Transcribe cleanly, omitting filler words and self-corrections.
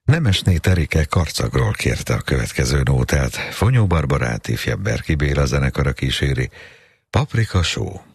Nemesné Terike Karcagról kérte a következő nótát. Fonyó Barbarát, ifjabb Berki Béla zenekara kíséri. Paprika só.